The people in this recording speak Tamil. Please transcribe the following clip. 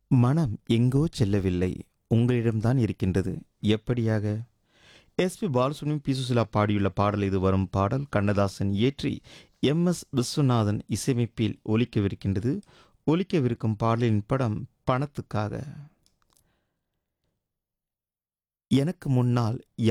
மனம் எங்கோ செல்லவில்லை, உங்களிடம்தான் இருக்கின்றது. எப்படியாக? எஸ்பி பாலசுப்ரமணியம், பி சுசிலா பாடியுள்ள பாடல் இது. வரும் பாடல் கண்ணதாசன் இயற்றி எம்.எஸ். விஸ்வநாதன் இசையமைப்பில் ஒலிக்கவிருக்கின்றது. ஒலிக்கவிருக்கும் பாடலின் படம் பணத்துக்காக. எனக்கு முன்னால்